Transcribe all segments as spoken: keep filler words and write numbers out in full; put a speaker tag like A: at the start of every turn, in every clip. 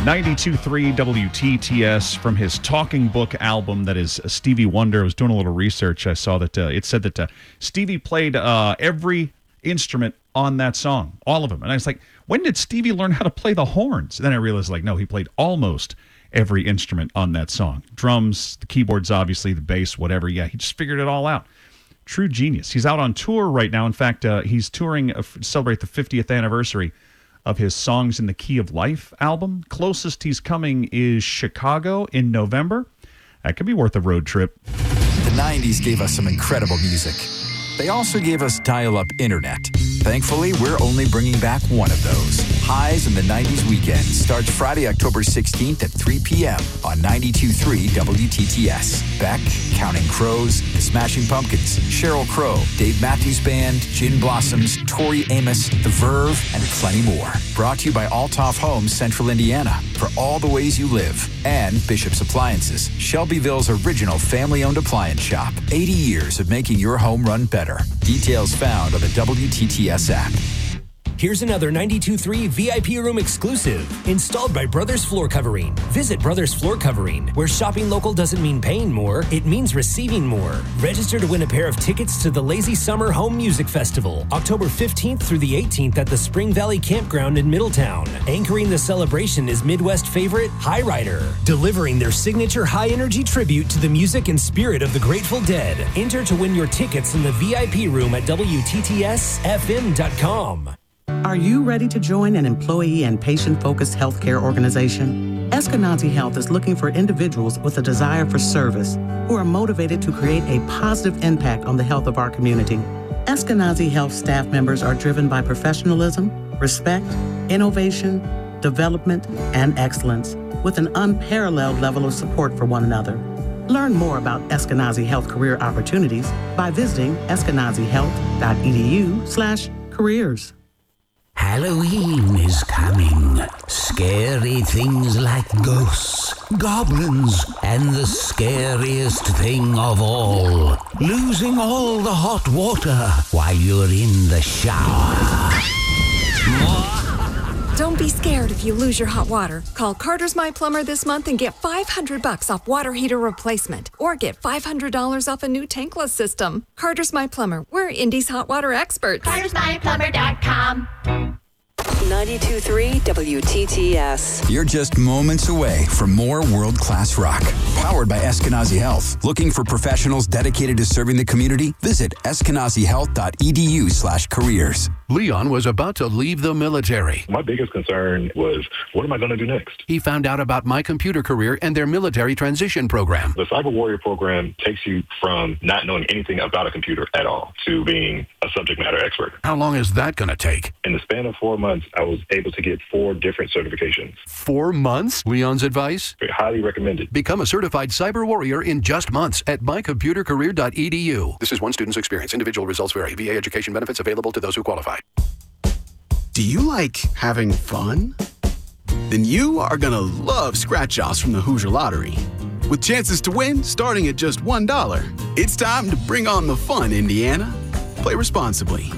A: ninety-two point three W T T S from his Talking Book album that is Stevie Wonder. I was doing a little research. I saw that uh, it said that uh, Stevie played uh, every instrument on that song, all of them. And I was like, when did Stevie learn how to play the horns? And then I realized, like, no, he played almost every instrument on that song. Drums, the keyboards, obviously, the bass, whatever. Yeah, he just figured it all out. True genius. He's out on tour right now. In fact, uh, he's touring uh, to celebrate the fiftieth anniversary of his Songs in the Key of Life album. Closest he's coming is Chicago in November. That could be worth a road trip.
B: The nineties gave us some incredible music. They also gave us dial-up internet. Thankfully, we're only bringing back one of those. Highs in the nineties weekend starts Friday, October sixteenth at three p.m. on ninety-two point three W T T S. Beck, Counting Crows, The Smashing Pumpkins, Sheryl Crow, Dave Matthews Band, Gin Blossoms, Tori Amos, The Verve, and plenty more. Brought to you by Althoff Homes, Central Indiana, for all the ways you live. And Bishop's Appliances, Shelbyville's original family-owned appliance shop. eighty years of making your home run better. Details found on the W T T S app.
C: Here's another ninety-two point three V I P room exclusive, installed by Brothers Floor Covering. Visit Brothers Floor Covering, where shopping local doesn't mean paying more, it means receiving more. Register to win a pair of tickets to the Lazy Summer Home Music Festival, October fifteenth through the eighteenth at the Spring Valley Campground in Middletown. Anchoring the celebration is Midwest favorite High Rider, delivering their signature high-energy tribute to the music and spirit of the Grateful Dead. Enter to win your tickets in the V I P room at W T T S F M dot com.
D: Are you ready to join an employee and patient-focused healthcare organization? Eskenazi Health is looking for individuals with a desire for service who are motivated to create a positive impact on the health of our community. Eskenazi Health staff members are driven by professionalism, respect, innovation, development, and excellence, with an unparalleled level of support for one another. Learn more about Eskenazi Health career opportunities by visiting eskenazi health dot e d u slash careers.
E: Halloween is coming. Scary things like ghosts, goblins, and the scariest thing of all, losing all the hot water while you're in the shower.
F: Don't be scared if you lose your hot water. Call Carter's My Plumber this month and get five hundred bucks off water heater replacement, or get five hundred dollars off a new tankless system. Carter's My Plumber. We're Indy's hot water experts.
G: Carters My Plumber dot com.
H: ninety-two point three W T T S.
B: You're just moments away from more world-class rock. Powered by Eskenazi Health. Looking for professionals dedicated to serving the community? Visit eskenazi health dot e d u slash careers.
I: Leon was about to leave the military.
J: My biggest concern was, what am I going to do next?
I: He found out about My Computer Career and their military transition program.
J: The Cyber Warrior program takes you from not knowing anything about a computer at all to being a subject matter expert.
I: How long is that going to take?
J: In the span of four months, I was able to get four different certifications.
I: Four months? Leon's advice?
J: Highly recommended.
I: Become a certified cyber warrior in just months at my computer career dot e d u. This is one student's experience. Individual results vary. V A education benefits available to those who qualify.
K: Do you like having fun? Then you are going to love scratch-offs from the Hoosier Lottery. With chances to win starting at just one dollar. It's time to bring on the fun, Indiana. Play responsibly.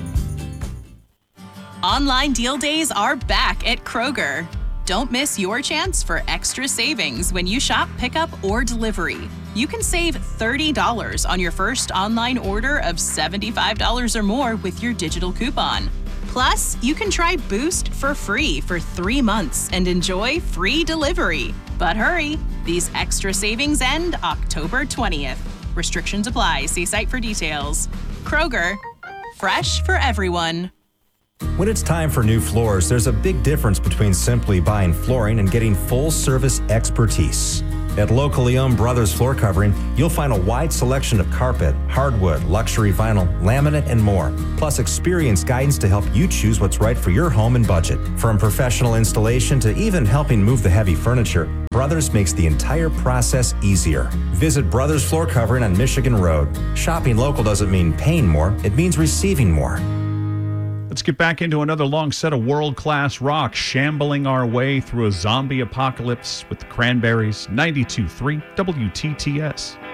L: Online deal days are back at Kroger. Don't miss your chance for extra savings when you shop pickup or delivery. You can save thirty dollars on your first online order of seventy-five dollars or more with your digital coupon. Plus, you can try Boost for free for three months and enjoy free delivery. But hurry, these extra savings end October twentieth. Restrictions apply. See site for details. Kroger, fresh for everyone.
M: When it's time for new floors, there's a big difference between simply buying flooring and getting full-service expertise. At locally owned Brothers Floor Covering, you'll find a wide selection of carpet, hardwood, luxury vinyl, laminate, and more. Plus experienced guidance to help you choose what's right for your home and budget. From professional installation to even helping move the heavy furniture, Brothers makes the entire process easier. Visit Brothers Floor Covering on Michigan Road. Shopping local doesn't mean paying more, it means receiving more.
A: Let's get back into another long set of world-class rock, shambling our way through a zombie apocalypse with the Cranberries. ninety-two point three W T T S.